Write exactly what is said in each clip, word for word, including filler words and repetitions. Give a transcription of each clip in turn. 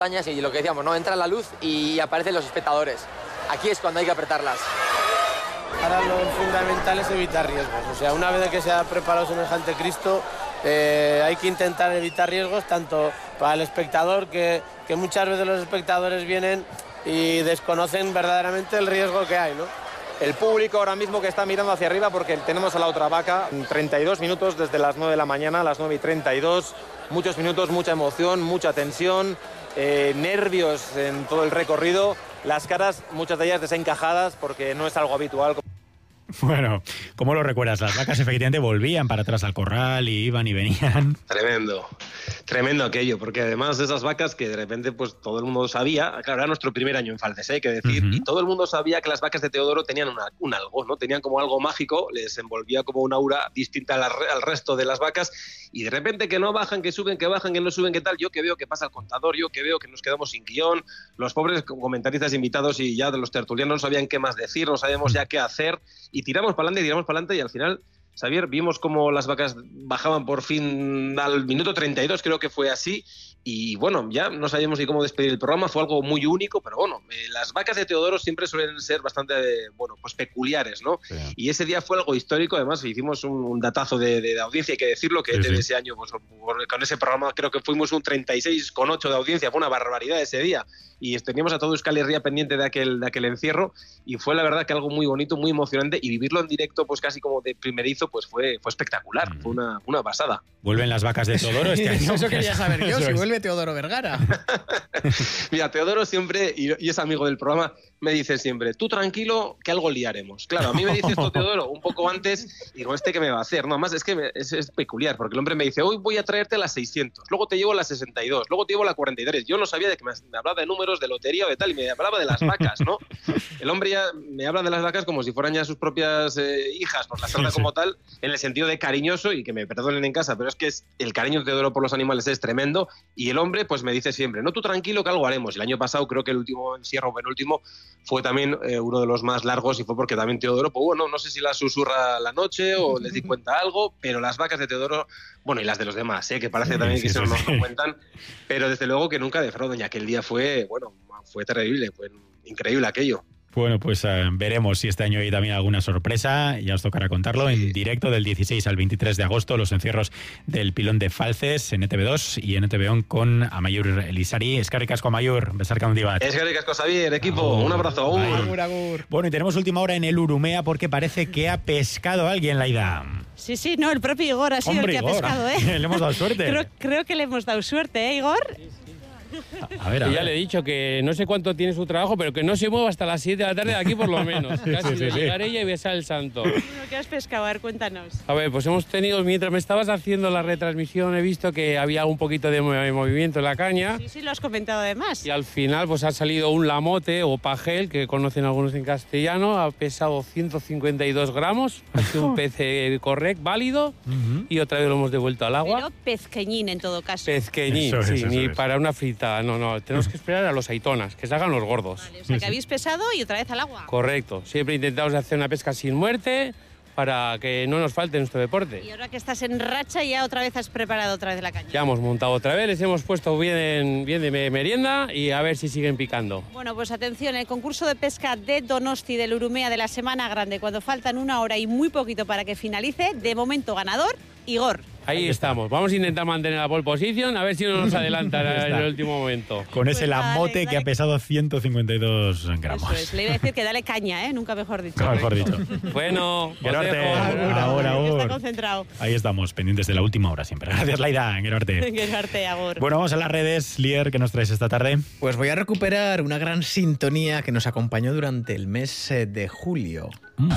Y lo que decíamos, ¿no? Entra la luz y aparecen los espectadores. Aquí es cuando hay que apretarlas. Ahora lo fundamental es evitar riesgos. O sea, una vez que se ha preparado semejante Cristo, eh, hay que intentar evitar riesgos tanto para el espectador, que, que muchas veces los espectadores vienen y desconocen verdaderamente el riesgo que hay, ¿no? El público ahora mismo que está mirando hacia arriba porque tenemos a la otra vaca, treinta y dos minutos desde las nueve de la mañana a las nueve y treinta y dos, muchos minutos, mucha emoción, mucha tensión. Eh, nervios en todo el recorrido, las caras, muchas de ellas desencajadas porque no es algo habitual. Bueno, ¿cómo lo recuerdas? Las vacas efectivamente volvían para atrás al corral y iban y venían. Tremendo, tremendo aquello, porque además de esas vacas que de repente pues todo el mundo sabía, claro, era nuestro primer año en Falces, ¿eh? Hay que decir, uh-huh. Y todo el mundo sabía que las vacas de Teodoro tenían una, un algo, ¿no? Tenían como algo mágico, les envolvía como un aura distinta al, al resto de las vacas, y de repente que no bajan, que suben, que bajan, que no suben, que tal, yo que veo que pasa el contador, yo que veo que nos quedamos sin guión, los pobres comentaristas invitados y ya de los tertulianos no sabían qué más decir, no sabíamos ya qué hacer, y tiramos para adelante y tiramos para adelante y al final, Xavier, vimos cómo las vacas bajaban por fin al minuto treinta y dos, creo que fue así, y bueno, ya no sabíamos ni cómo despedir el programa, fue algo muy único, pero bueno, eh, las vacas de Teodoro siempre suelen ser bastante, eh, bueno, pues peculiares, ¿no? Sí. Y ese día fue algo histórico, además hicimos un, un datazo de, de, de audiencia, hay que decirlo, que sí, sí. ese año, pues, con ese programa creo que fuimos un treinta y seis coma ocho de audiencia, fue una barbaridad ese día, y teníamos a todo Euskal Herria pendiente de aquel, de aquel encierro, y fue la verdad que algo muy bonito, muy emocionante, y vivirlo en directo, pues casi como de primerizo, pues fue, fue espectacular, mm. fue una, una pasada. ¿Vuelven las vacas de Teodoro este año? Eso quería saber yo, si vuelve Teodoro Vergara. Mira, Teodoro siempre, y, y es amigo del programa, me dice siempre, tú tranquilo, que algo liaremos. Claro, a mí me dice esto Teodoro un poco antes, y digo, ¿este qué me va a hacer? No, más es que me, es, es peculiar, porque el hombre me dice, hoy voy a traerte las seiscientos, luego te llevo las sesenta y dos, luego te llevo la cuarenta y tres. Yo no sabía de que me, me hablaba de números, de lotería o de tal, y me hablaba de las vacas, ¿no? El hombre ya me habla de las vacas como si fueran ya sus propias eh, hijas, pues las trata sí, sí. como tal, en el sentido de cariñoso, y que me perdonen en casa, pero es que es, el cariño de Teodoro por los animales es tremendo, y el hombre pues me dice siempre, no, tú tranquilo que algo haremos. Y el año pasado creo que el último encierro penúltimo fue también eh, uno de los más largos, y fue porque también Teodoro, pues bueno, no sé si la susurra la noche o les di cuenta algo, pero las vacas de Teodoro, bueno, y las de los demás, ¿eh? Que parece también sí, que sí, se nos sí. cuentan, pero desde luego que nunca defraudan, y aquel día fue, bueno, fue terrible, fue increíble aquello. Bueno, pues uh, veremos si este año hay también alguna sorpresa. Ya os tocará contarlo en directo del dieciséis al veintitrés de agosto, los encierros del Pilón de Falces en E Te Be dos y en E Te Be On con Amaiur Elizari. Eskerrik asko, Amaiur, besarka handi bat. Eskerrik asko, Xavier, equipo, agur. Un abrazo, agur. Agur, agur. Bueno, y tenemos última hora en el Urumea porque parece que ha pescado alguien, Laida. Sí, sí, no, el propio Igor ha sido Hombre, el que Igor. ha pescado, ¿eh? Le hemos dado suerte. Creo, creo que le hemos dado suerte, ¿eh, Igor? A ver, a ver. Ya le he dicho que no sé cuánto tiene su trabajo, pero que no se mueva hasta las siete de la tarde de aquí por lo menos. Casi sí, sí, de sí. llegar ella y besar el santo. Bueno, ¿qué has pescado? A ver, cuéntanos. A ver, pues hemos tenido, mientras me estabas haciendo la retransmisión, he visto que había un poquito de movimiento en la caña. Sí, sí, lo has comentado además. Y al final pues ha salido un lamote o pajel, que conocen algunos en castellano, ha pesado ciento cincuenta y dos gramos, ha sido un pez eh, correcto, válido, uh-huh. y otra vez lo hemos devuelto al agua. Pero pezqueñín en todo caso. Pezqueñín, eso sí, es, eso ni es. Para una frita, no, no, tenemos que esperar a los aitonas, que se hagan los gordos. Vale, o sea, que habéis pesado y otra vez al agua. Correcto, siempre intentamos hacer una pesca sin muerte para que no nos falte nuestro deporte. Y ahora que estás en racha, ya otra vez has preparado otra vez la caña. Ya hemos montado otra vez, les hemos puesto bien, bien de merienda y a ver si siguen picando. Bueno, pues atención, el concurso de pesca de Donosti del Urumea de la Semana Grande, cuando faltan una hora y muy poquito para que finalice, de momento ganador, Igor. Ahí estamos, vamos a intentar mantener la pole position, a ver si no nos adelantan en el último momento. Con ese Pues lamote dale, que ha dale. pesado ciento cincuenta y dos gramos. Eso es, le iba a decir que dale caña, ¿eh? Nunca mejor dicho. No, mejor dicho. Bueno, os Gerarte, dejo. ahora, Está ahora. concentrado. Ahí estamos, pendientes de la última hora siempre. Gracias, Laida, Gerarte. Gerarte, Agur. Bueno, vamos a las redes. Lier, ¿qué nos traes esta tarde? Pues voy a recuperar una gran sintonía que nos acompañó durante el mes eh, de julio. Mm.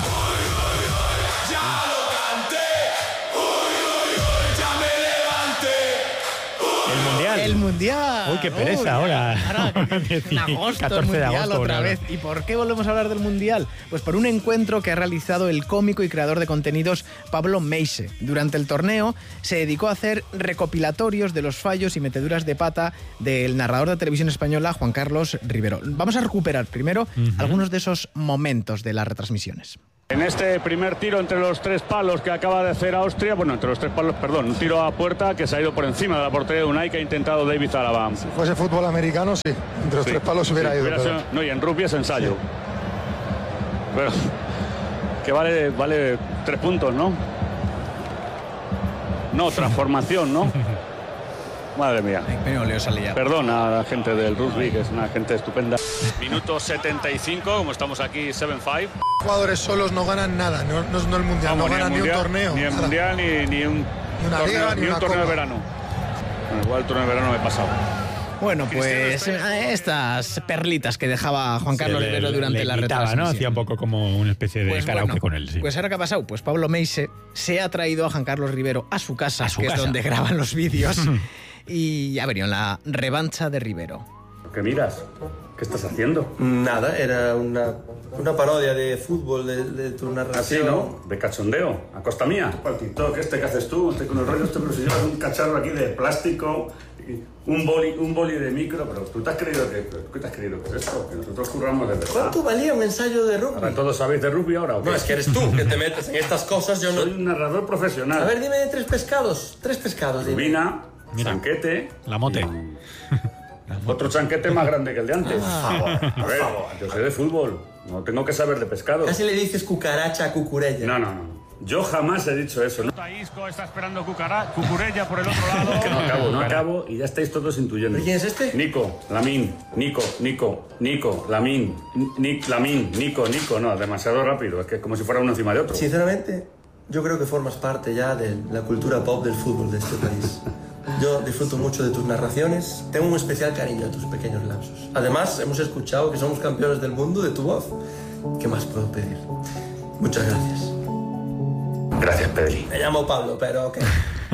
El Mundial. Uy, qué pereza Uy, ahora. ahora en agosto, catorce el Mundial de agosto, otra claro. vez. ¿Y por qué volvemos a hablar del Mundial? Pues por un encuentro que ha realizado el cómico y creador de contenidos Pablo Meise. Durante el torneo se dedicó a hacer recopilatorios de los fallos y meteduras de pata del narrador de televisión española Juan Carlos Rivero. Vamos a recuperar primero uh-huh. algunos de esos momentos de las retransmisiones. En este primer tiro entre los tres palos que acaba de hacer Austria, bueno, entre los tres palos, perdón, un tiro a puerta que se ha ido por encima de la portería de Unai que ha intentado David Alaba. Si fuese fútbol americano, sí, entre los sí, tres palos hubiera sí, ido. Hubiera sido, no, y en rugby es ensayo. Sí. Pero que vale, vale tres puntos, ¿no? No, transformación, ¿no? Madre mía. Perdón a la gente del rugby, que es una gente estupenda. Minuto setenta y cinco, como estamos aquí, siete cinco. Jugadores solos no ganan nada, no, no, no el mundial, Vamos, no ganan ni, mundial, ni un torneo. Ni el mundial, ni, ni un, ni una torneo, liga, ni, ni un una torneo copa. de verano. Bueno, igual el torneo de verano me he pasado. Bueno, pues estas perlitas que dejaba Juan Carlos le, Rivero durante le la retransmisión, ¿no? Hacía un poco como una especie de pues karaoke bueno, con él. Sí. Pues ahora, ¿qué ha pasado? Pues Pablo Meise se ha traído a Juan Carlos Rivero a su casa, a su que casa. es donde graban los vídeos, y ha venido la revancha de Rivero. ¿Qué miras? ¿Qué estás haciendo? Nada, era una, una parodia de fútbol, de, de tu narración. Así, ¿no? De cachondeo, a costa mía. Para el TikTok, este que haces tú, este con el rollo, este, pero si llevas un cacharro aquí de plástico, un boli, un boli de micro, pero tú te has creído que, ¿qué te has creído que es esto? Que nosotros curramos de verdad. ¿Cuánto valía un ensayo de rugby? Ahora todos sabéis de rugby ahora, ¿o qué? No, es que eres tú que te metes en estas cosas, yo no... Soy un narrador profesional. A ver, dime de tres pescados, tres pescados. Rubina, chanquete... La mote. Y... Otro chanquete más grande que el de antes. Ah, a ver, yo sé de fútbol, no tengo que saber de pescado. Casi le dices cucaracha a cucurella. No, no, no. Yo jamás he dicho eso, ¿no? Taísco está esperando cucara, cucurella por el otro lado. Que no acabo, no acabo y ya estáis todos intuyendo. ¿Quién es este? Nico, Lamin, Nico, Nico, Nico, Lamin, Nick, Lamin, Nico, Nico. No, demasiado rápido, es que es como si fuera uno encima de otro. Sinceramente, yo creo que formas parte ya de la cultura pop del fútbol de este país. Yo disfruto mucho de tus narraciones, tengo un especial cariño a tus pequeños lapsos. Además, hemos escuchado que somos campeones del mundo de tu voz. ¿Qué más puedo pedir? Muchas gracias. Gracias, Pedri. Me llamo Pablo, pero ok.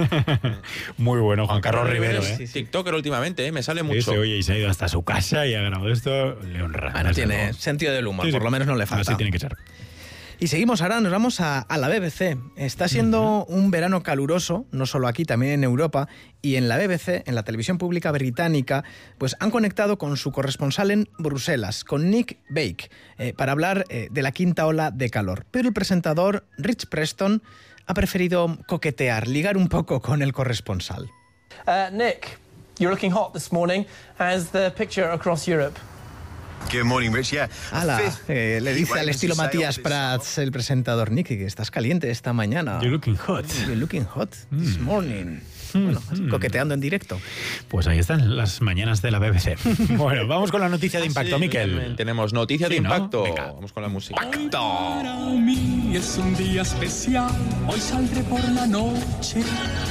Muy bueno, Juan Carlos Rivero, ¿eh? Sí, sí. TikToker últimamente, ¿eh? Me sale mucho. Sí, sí, oye, y se ha ido hasta su casa y ha grabado esto, le honra. Ahora tiene no. sentido del humor, sí, sí. por lo menos no le falta. Así tiene que ser. Y seguimos ahora, nos vamos a, a la B B C. Está siendo uh-huh. un verano caluroso, no solo aquí, también en Europa, y en la B B C, en la televisión pública británica, pues han conectado con su corresponsal en Bruselas, con Nick Bake, eh, para hablar eh, de la quinta ola de calor. Pero el presentador, Rich Preston, ha preferido coquetear, ligar un poco con el corresponsal. Uh, Nick, you're looking hot this morning as the picture across Europe. Good morning, Rich. Yeah. Ala, eh, le dice al estilo Matías Prats, el presentador, Nick, que estás caliente esta mañana. You're looking hot. You're looking hot this morning. Bueno, así, coqueteando en directo. Pues ahí están las mañanas de la B B C. Bueno, vamos con la noticia de impacto, sí, Miquel. Tenemos noticia sí, de impacto. ¿No? Vamos con la música. ¡Impacto! Para mí es un día especial. Hoy saldré por la noche.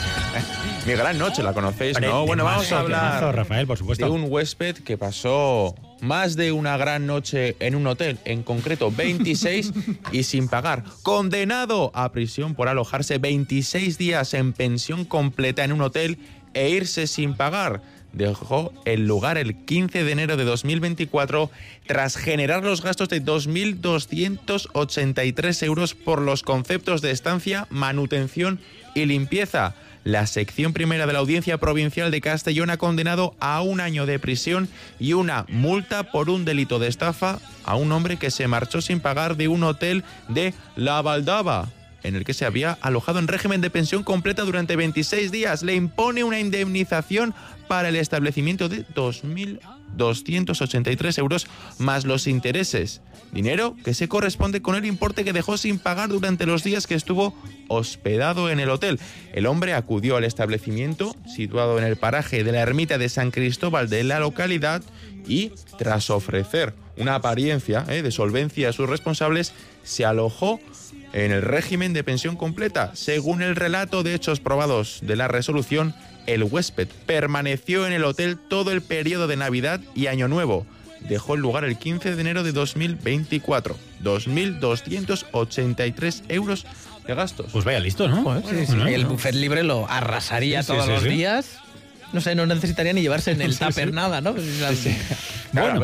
Mi gran noche, la conocéis, Pre ¿no? Bueno, vamos a hablar Rafael, por supuesto. de un huésped que pasó más de una gran noche en un hotel, en concreto veintiséis, y sin pagar. Condenado a prisión por alojarse veintiséis días en pensión completa en un hotel e irse sin pagar. Dejó el lugar el quince de enero de dos mil veinticuatro tras generar los gastos de dos mil doscientos ochenta y tres euros por los conceptos de estancia, manutención y limpieza. La sección primera de la Audiencia Provincial de Castellón ha condenado a un año de prisión y una multa por un delito de estafa a un hombre que se marchó sin pagar de un hotel de La Valdava, en el que se había alojado en régimen de pensión completa durante veintiséis días. Le impone una indemnización para el establecimiento de dos mil doscientos ochenta y tres euros más los intereses. Dinero que se corresponde con el importe que dejó sin pagar durante los días que estuvo hospedado en el hotel. El hombre acudió al establecimiento situado en el paraje de la ermita de San Cristóbal de la localidad y, tras ofrecer una apariencia eh, de solvencia a sus responsables, se alojó en el régimen de pensión completa. Según el relato de hechos probados de la resolución, el huésped permaneció en el hotel todo el periodo de Navidad y Año Nuevo. Dejó el lugar el quince de enero de dos mil veinticuatro. dos mil doscientos ochenta y tres euros de gastos. Pues vaya listo, ¿no? Pues, sí, sí. El buffet libre lo arrasaría sí, todos sí, los sí. días. No sé, no necesitaría ni llevarse en el sí, tupper sí. nada, ¿no? Sí, sí. Claro, bueno. A ver,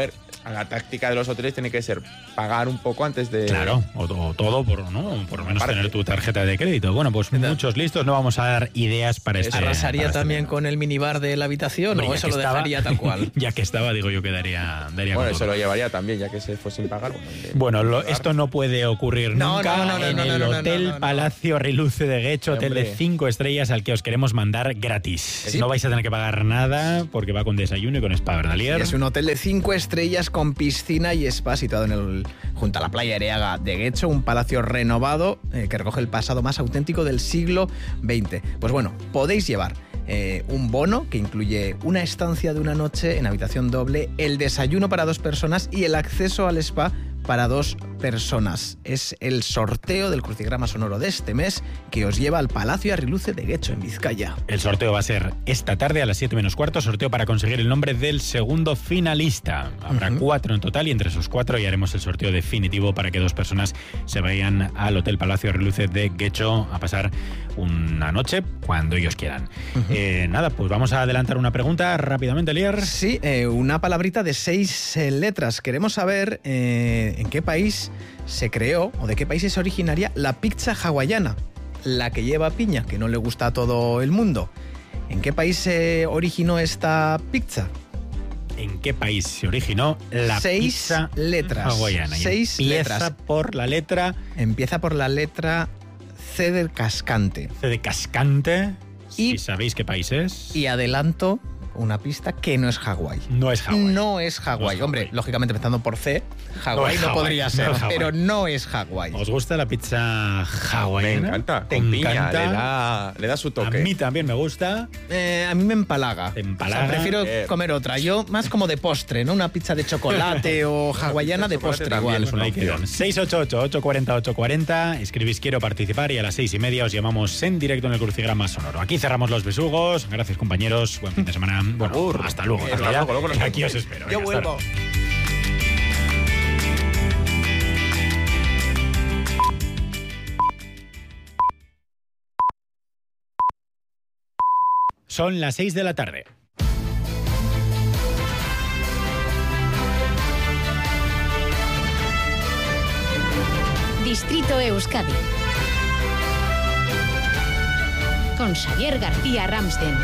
La táctica de los hoteles tiene que ser pagar un poco antes de... Claro, o, o todo, por, ¿no? por lo menos tener tu tarjeta de crédito. Bueno, pues muchos listos, no vamos a dar ideas para este... ¿Arrasaría para este también verano. con el minibar de la habitación Hombre, o eso lo estaba, dejaría tal cual? Ya que estaba, digo yo que daría, daría Bueno, con se todo. lo llevaría también, ya que se fue sin pagar. Bueno, de- Bueno, lo- esto no puede ocurrir No, nunca no, no, no, en no, el no, no, no, Hotel no, no, no. Palacio Riluce de Guecho, hotel Hombre. de cinco estrellas al que os queremos mandar gratis. Sí. No vais a tener que pagar nada porque va con desayuno y con spa, ¿verdad, Lier? Es un hotel de cinco estrellas con piscina y spa situado en el, junto a la playa Areaga de Guecho, un palacio renovado eh, que recoge el pasado más auténtico del siglo veinte. Pues bueno, podéis llevar eh, un bono que incluye una estancia de una noche en habitación doble, el desayuno para dos personas y el acceso al spa para dos personas. Es el sorteo del crucigrama sonoro de este mes que os lleva al Palacio Arriluce de Guecho, en Vizcaya. El sorteo va a ser esta tarde a las siete menos cuarto, sorteo para conseguir el nombre del segundo finalista. Habrá Ujú. cuatro en total y entre esos cuatro ya haremos el sorteo definitivo para que dos personas se vayan al Hotel Palacio Riluce de Guecho a pasar una noche cuando ellos quieran. Eh, nada, pues vamos a adelantar una pregunta rápidamente, Lier. Sí, eh, una palabrita de seis eh, letras. Queremos saber eh, en qué país se creó o de qué país es originaria la pizza hawaiana, la que lleva piña, que no le gusta a todo el mundo. ¿En qué país se originó esta pizza? ¿En qué país se originó la Seis pizza letras. hawaiana? Y Seis empieza letras. por la letra Empieza por la letra C del cascante. C de cascante. Y- si sabéis qué país es. Y adelanto una pista que no es Hawái. No es Hawái. No es Hawái. Hombre, lógicamente empezando por C, Hawái es no, Hawái, podría no ser, es Hawái. pero no es Hawái. ¿Os gusta la pizza Me hawaiana? encanta. ¿Te Con piña, encanta? le da, le da su A toque. mí también me gusta. Eh, a mí me empalaga. ¿Te empalaga? O sea, prefiero Eh. comer otra. Yo más como de postre, ¿no? Una pizza de chocolate o hawaiana de chocolate postre también igual. es una Ahí quedan. seis ocho ocho, ocho cuatro cero, ocho cuatro cero. Escribís quiero participar y a las seis y media os llamamos en directo en el crucigrama sonoro. Aquí cerramos los besugos. Gracias, compañeros. Buen fin de semana. Bueno, hasta luego. Hasta hasta ya. luego, luego nos Aquí vemos. os espero. Yo Venga, hasta vuelvo. Son las seis de la tarde. Distrito Euskadi. Con Xavier García Ramsten.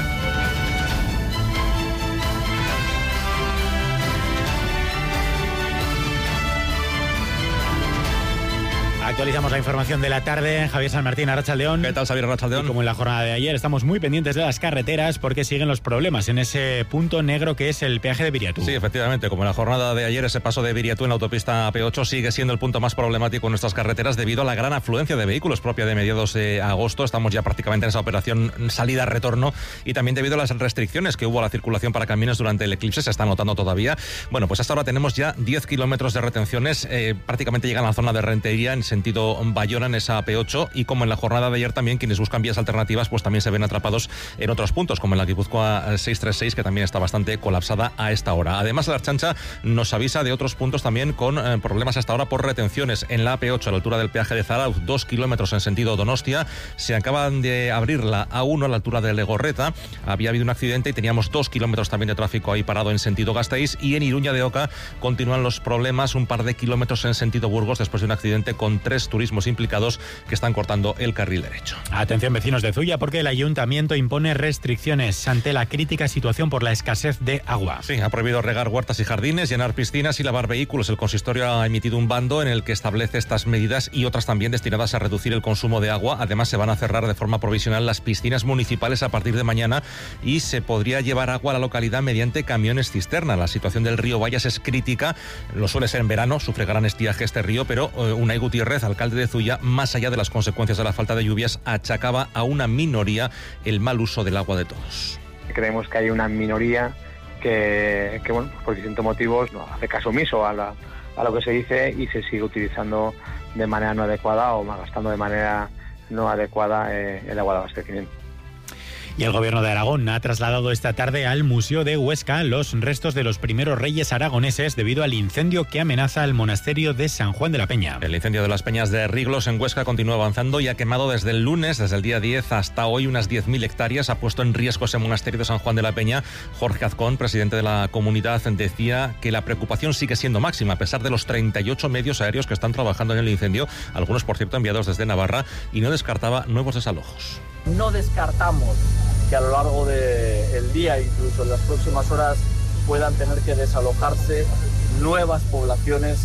Actualizamos la información de la tarde. Javier San Martín, Arrachaldeón. ¿Qué tal, Xavier Arrachaldeón? Y como en la jornada de ayer, estamos muy pendientes de las carreteras porque siguen los problemas en ese punto negro que es el peaje de Viriatú. Sí, efectivamente. Como en la jornada de ayer, ese paso de Viriatú en la autopista A P ocho sigue siendo el punto más problemático en nuestras carreteras debido a la gran afluencia de vehículos propia de mediados de agosto. Estamos ya prácticamente en esa operación salida-retorno y también debido a las restricciones que hubo a la circulación para camiones durante el eclipse, se está notando todavía. Bueno, pues hasta ahora tenemos ya diez kilómetros de retenciones. Eh, prácticamente llegan a la zona de Rentería en sentido Bayona en esa A P ocho y como en la jornada de ayer también quienes buscan vías alternativas pues también se ven atrapados en otros puntos como en la Guipúzcoa seiscientos treinta y seis que también está bastante colapsada a esta hora. Además la Archancha nos avisa de otros puntos también con eh, problemas hasta ahora por retenciones en la A P ocho a la altura del peaje de Zarauz, dos kilómetros en sentido Donostia. Se acaban de abrir la A uno a la altura de Legorreta. Había habido un accidente y teníamos dos kilómetros también de tráfico ahí parado en sentido Gasteiz y en Iruña de Oca continúan los problemas, un par de kilómetros en sentido Burgos después de un accidente con tres turismos implicados que están cortando el carril derecho. Atención vecinos de Zuya porque el ayuntamiento impone restricciones ante la crítica situación por la escasez de agua. Sí, ha prohibido regar huertas y jardines, llenar piscinas y lavar vehículos. El consistorio ha emitido un bando en el que establece estas medidas y otras también destinadas a reducir el consumo de agua. Además se van a cerrar de forma provisional las piscinas municipales a partir de mañana y se podría llevar agua a la localidad mediante camiones cisterna. La situación del río Bayas es crítica, lo suele ser en verano, sufre gran estiaje este río, pero eh, Unai Gutiérrez, alcalde de Zuya, más allá de las consecuencias de la falta de lluvias, achacaba a una minoría el mal uso del agua de todos. Creemos que hay una minoría que, que bueno, por distintos motivos no hace caso omiso a, la, a lo que se dice y se sigue utilizando de manera no adecuada o malgastando de manera no adecuada eh, el agua de abastecimiento. Y el Gobierno de Aragón ha trasladado esta tarde al Museo de Huesca los restos de los primeros reyes aragoneses debido al incendio que amenaza al monasterio de San Juan de la Peña. El incendio de las Peñas de Riglos en Huesca continúa avanzando y ha quemado desde el lunes, desde el día diez hasta hoy, unas diez mil hectáreas. Ha puesto en riesgo ese monasterio de San Juan de la Peña. Jorge Azcón, presidente de la comunidad, decía que la preocupación sigue siendo máxima a pesar de los treinta y ocho medios aéreos que están trabajando en el incendio, algunos por cierto enviados desde Navarra, y no descartaba nuevos desalojos. No descartamos que a lo largo del día, incluso en las próximas horas, puedan tener que desalojarse nuevas poblaciones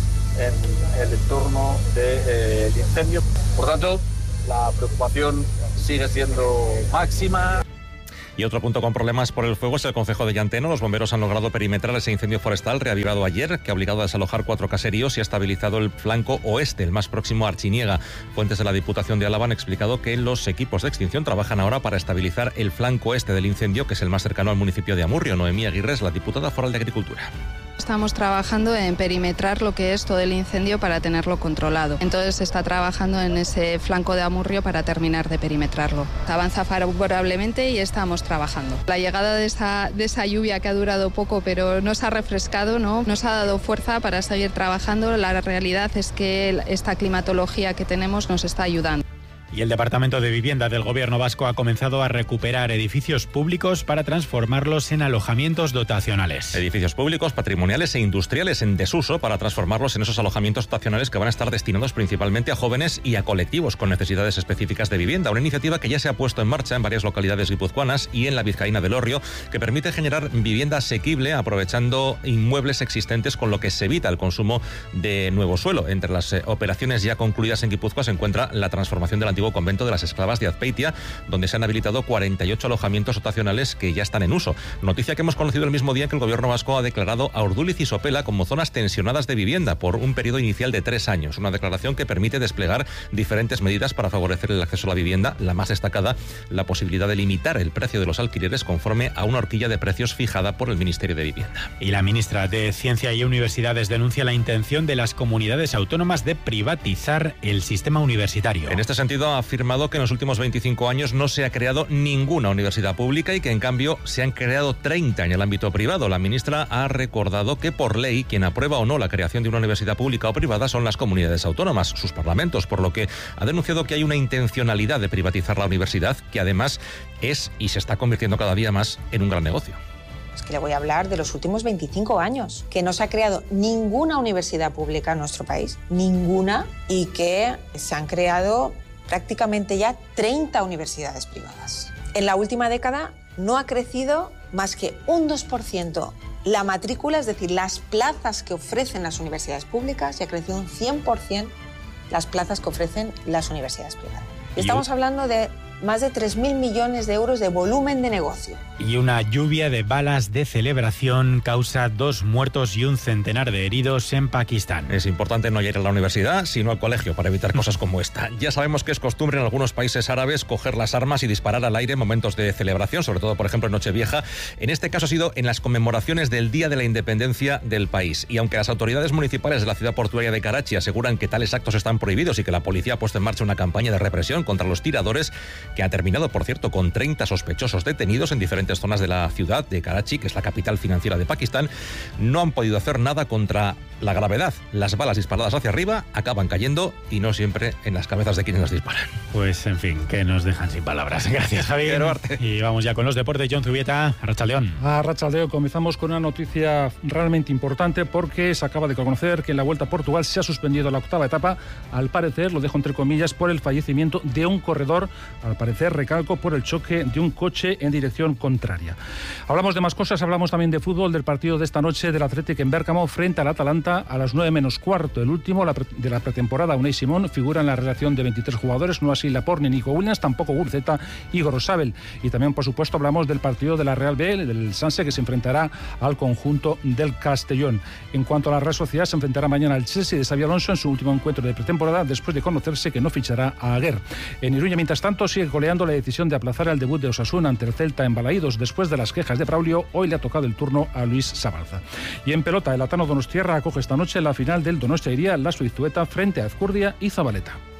en el entorno del eh, incendio. Por tanto, la preocupación sigue siendo máxima. Y otro punto con problemas por el fuego es el concejo de Llanteno. Los bomberos han logrado perimetrar ese incendio forestal reavivado ayer, que ha obligado a desalojar cuatro caseríos y ha estabilizado el flanco oeste, el más próximo a Archiniega. Fuentes de la Diputación de Álava han explicado que los equipos de extinción trabajan ahora para estabilizar el flanco este del incendio, que es el más cercano al municipio de Amurrio. Noemí Aguirre es la diputada foral de Agricultura. Estamos trabajando en perimetrar lo que es todo el incendio para tenerlo controlado. Entonces se está trabajando en ese flanco de Amurrio para terminar de perimetrarlo. Avanza favorablemente y estamos trabajando. La llegada de esa, de esa lluvia que ha durado poco pero nos ha refrescado, ¿no? Nos ha dado fuerza para seguir trabajando. La realidad es que esta climatología que tenemos nos está ayudando. Y el Departamento de Vivienda del Gobierno vasco ha comenzado a recuperar edificios públicos para transformarlos en alojamientos dotacionales. Edificios públicos, patrimoniales e industriales en desuso para transformarlos en esos alojamientos dotacionales que van a estar destinados principalmente a jóvenes y a colectivos con necesidades específicas de vivienda. Una iniciativa que ya se ha puesto en marcha en varias localidades guipuzcoanas y en la vizcaína del Orrio, que permite generar vivienda asequible aprovechando inmuebles existentes, con lo que se evita el consumo de nuevo suelo. Entre las eh, operaciones ya concluidas en Guipúzcoa se encuentra la transformación del antiguo convento de las esclavas de Azpeitia, donde se han habilitado cuarenta y ocho alojamientos dotacionales que ya están en uso. Noticia que hemos conocido el mismo día que el Gobierno vasco ha declarado a Urduliz y Sopela como zonas tensionadas de vivienda por un periodo inicial de tres años. Una declaración que permite desplegar diferentes medidas para favorecer el acceso a la vivienda, la más destacada, la posibilidad de limitar el precio de los alquileres conforme a una horquilla de precios fijada por el Ministerio de Vivienda. Y la ministra de Ciencia y Universidades denuncia la intención de las comunidades autónomas de privatizar el sistema universitario. En este sentido, ha afirmado que en los últimos veinticinco años no se ha creado ninguna universidad pública y que en cambio se han creado treinta en el ámbito privado. La ministra ha recordado que por ley quien aprueba o no la creación de una universidad pública o privada son las comunidades autónomas, sus parlamentos, por lo que ha denunciado que hay una intencionalidad de privatizar la universidad, que además es y se está convirtiendo cada día más en un gran negocio. Es que le voy a hablar de los últimos veinticinco años, que no se ha creado ninguna universidad pública en nuestro país, ninguna, y que se han creado prácticamente ya treinta universidades privadas. En la última década no ha crecido más que un dos por ciento la matrícula, es decir, las plazas que ofrecen las universidades públicas, y ha crecido un cien por ciento las plazas que ofrecen las universidades privadas. Y estamos hablando de más de tres mil millones de euros de volumen de negocio. Y una lluvia de balas de celebración causa dos muertos y un centenar de heridos en Pakistán. Es importante no ir a la universidad, sino al colegio, para evitar cosas como esta. Ya sabemos que es costumbre en algunos países árabes coger las armas y disparar al aire en momentos de celebración, sobre todo, por ejemplo, en Nochevieja. En este caso ha sido en las conmemoraciones del Día de la Independencia del país. Y aunque las autoridades municipales de la ciudad portuaria de Karachi aseguran que tales actos están prohibidos y que la policía ha puesto en marcha una campaña de represión contra los tiradores, que ha terminado, por cierto, con treinta sospechosos detenidos en diferentes zonas de la ciudad de Karachi, que es la capital financiera de Pakistán, no han podido hacer nada contra la gravedad. Las balas disparadas hacia arriba acaban cayendo y no siempre en las cabezas de quienes las disparan. Pues, en fin, que nos dejan sin palabras. Gracias, Javier. Y vamos ya con los deportes. John Zubieta, Arratsaldeon. Arratsaldeon, comenzamos con una noticia realmente importante porque se acaba de conocer que en la Vuelta a Portugal se ha suspendido la octava etapa, al parecer, lo dejo entre comillas, por el fallecimiento de un corredor, al parecer, recalco, por el choque de un coche en dirección contraria. Hablamos de más cosas, hablamos también de fútbol, del partido de esta noche del Athletic en Bérgamo frente al Atalanta a las nueve menos cuarto. El último de la pretemporada, Unai Simón, figura en la relación de veintitrés jugadores, no así Laporte ni Nico Williams, tampoco Gurzeta y Gorosabel. Y también, por supuesto, hablamos del partido de la Real B, del Sanse, que se enfrentará al conjunto del Castellón. En cuanto a la Real Sociedad, se enfrentará mañana al Chelsea de Xabi Alonso en su último encuentro de pretemporada, después de conocerse que no fichará a Aguer. En Iruña, mientras tanto, sigue goleando la decisión de aplazar el debut de Osasuna ante el Celta en Balaídos. Después de las quejas de Braulio, hoy le ha tocado el turno a Luis Sabalza. Y en pelota, el Atano Donostiarra acoge esta noche la final del Donostia Iría, la Suizueta frente a Azcurdia y Zabaleta.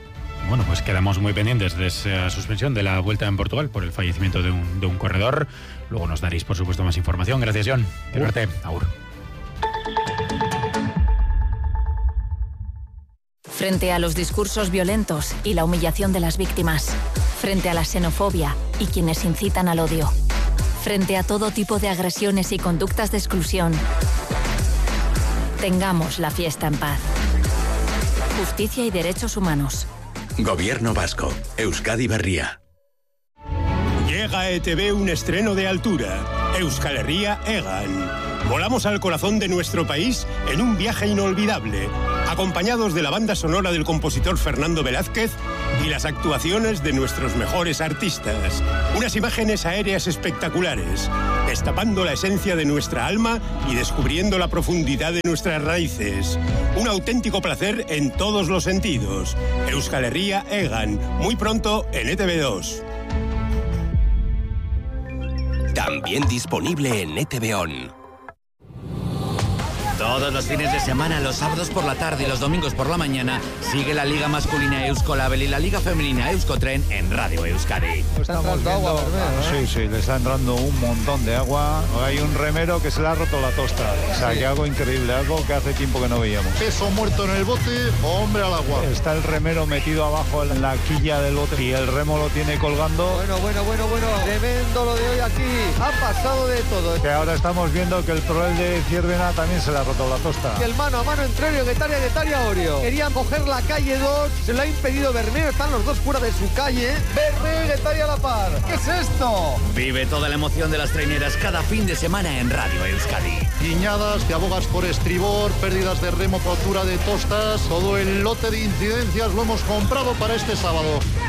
bueno, pues quedamos muy pendientes de esa suspensión de la Vuelta en Portugal por el fallecimiento de un, de un corredor. Luego nos daréis, por supuesto, más información. Gracias, John. Quiero verte. Agur. Frente a los discursos violentos y la humillación de las víctimas, frente a la xenofobia y quienes incitan al odio, frente a todo tipo de agresiones y conductas de exclusión, tengamos la fiesta en paz. Justicia y derechos humanos. Gobierno vasco. Euskadi Berria. Llega a E T V un estreno de altura. Euskal Herria Egan. Volamos al corazón de nuestro país en un viaje inolvidable, acompañados de la banda sonora del compositor Fernando Velázquez y las actuaciones de nuestros mejores artistas. Unas imágenes aéreas espectaculares, destapando la esencia de nuestra alma y descubriendo la profundidad de nuestras raíces. Un auténtico placer en todos los sentidos. Euskal Herria Egan, muy pronto en E T V dos. También disponible en E T V On. Todos los fines de semana, los sábados por la tarde y los domingos por la mañana, sigue la Liga Masculina Euskolabel y la Liga Femenina Euskotren en Radio Euskadi. Estamos viendo agua, ¿no? Sí, sí, le está entrando un montón de agua. Hay un remero que se le ha roto la tosta. O sea, sí. Que algo increíble, algo que hace tiempo que no veíamos. Peso muerto en el bote, hombre al agua. Está el remero metido abajo en la quilla del bote y el remo lo tiene colgando. Bueno, bueno, bueno, bueno. Tremendo lo de hoy aquí. Ha pasado de todo. Que ahora estamos viendo que el proel de Ciervena también se le ha roto la tosta. Y el mano a mano entre Orio Guetaria, Guetaria Orio. Querían coger la calle dos, se lo ha impedido Bermeo, están los dos fuera de su calle. Bermeo y Guetaria a la par. ¿Qué es esto? Vive toda la emoción de las traineras cada fin de semana en Radio Euskadi. Guiñadas, te abogas por estribor, pérdidas de remo, rotura de tostas. Todo el lote de incidencias lo hemos comprado para este sábado.